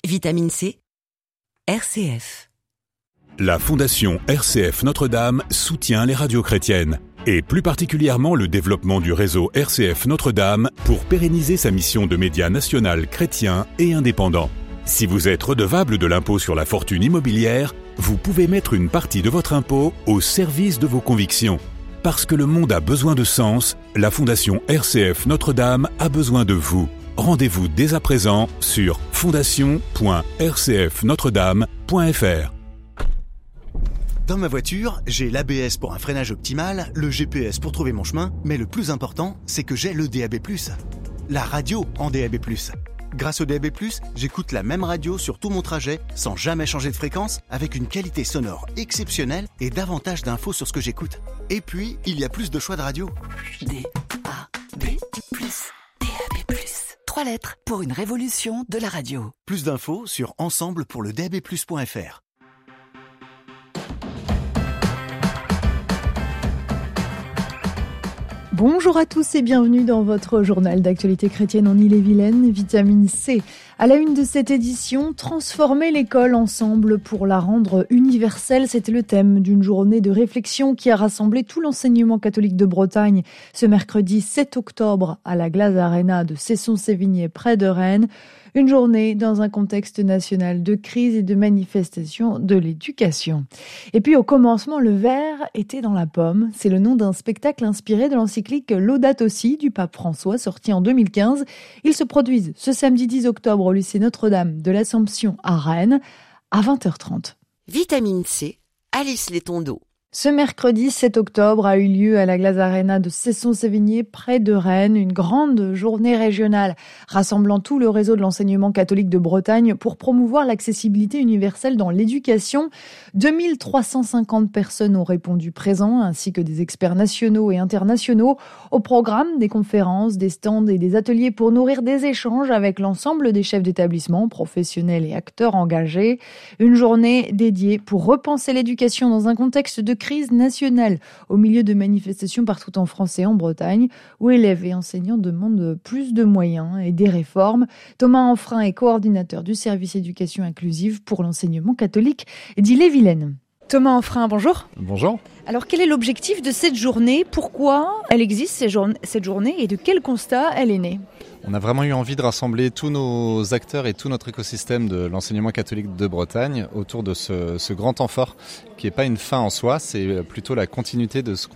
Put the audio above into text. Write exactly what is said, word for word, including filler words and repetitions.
Vitamine C, R C F. La Fondation R C F Notre-Dame soutient les radios chrétiennes, et plus particulièrement le développement du réseau R C F Notre-Dame pour pérenniser sa mission de média national chrétien et indépendant. Si vous êtes redevable de l'impôt sur la fortune immobilière, vous pouvez mettre une partie de votre impôt au service de vos convictions. Parce que le monde a besoin de sens, la Fondation R C F Notre-Dame a besoin de vous. Rendez-vous dès à présent sur fondation point r c f notre dame point f r. Dans ma voiture, j'ai l'A B S pour un freinage optimal, le G P S pour trouver mon chemin, mais le plus important, c'est que j'ai le D A B plus. La radio en D A B plus. Grâce au D A B plus, j'écoute la même radio sur tout mon trajet, sans jamais changer de fréquence, avec une qualité sonore exceptionnelle et davantage d'infos sur ce que j'écoute. Et puis, il y a plus de choix de radio. D A B plus, D A B plus. Trois lettres pour une révolution de la radio. Plus d'infos sur ensemble pour le d a b plus point f r. Bonjour à tous et bienvenue dans votre journal d'actualité chrétienne en Ille-et-Vilaine, Vitamine C. À la une de cette édition, transformer l'école ensemble pour la rendre universelle, c'était le thème d'une journée de réflexion qui a rassemblé tout l'enseignement catholique de Bretagne ce mercredi sept octobre à la Glace Arena de Cesson-Sévigné près de Rennes. Une journée dans un contexte national de crise et de manifestation de l'éducation. Et puis au commencement, le verre était dans la pomme. C'est le nom d'un spectacle inspiré de l'encyclique Laudato Si du pape François, sorti en deux mille quinze. Ils se produisent ce samedi dix octobre au lycée Notre-Dame de l'Assomption à Rennes à vingt heures trente. Vitamine C, Alice Létondo. Ce mercredi sept octobre a eu lieu à la Glace Arena de Cesson-Sévigné près de Rennes une grande journée régionale rassemblant tout le réseau de l'enseignement catholique de Bretagne pour promouvoir l'accessibilité universelle dans l'éducation. deux mille trois cent cinquante personnes ont répondu présents ainsi que des experts nationaux et internationaux au programme des conférences, des stands et des ateliers pour nourrir des échanges avec l'ensemble des chefs d'établissement, professionnels et acteurs engagés. Une journée dédiée pour repenser l'éducation dans un contexte de crise nationale au milieu de manifestations partout en France et en Bretagne où élèves et enseignants demandent plus de moyens et des réformes. Thomas Enfrin est coordinateur du service éducation inclusive pour l'enseignement catholique d'Ille-et-Vilaine. Thomas Enfrin, bonjour. Bonjour. Alors quel est l'objectif de cette journée ? Pourquoi elle existe cette journée et de quel constat elle est née ? On a vraiment eu envie de rassembler tous nos acteurs et tout notre écosystème de l'enseignement catholique de Bretagne autour de ce, ce grand temps fort qui n'est pas une fin en soi, c'est plutôt la continuité de ce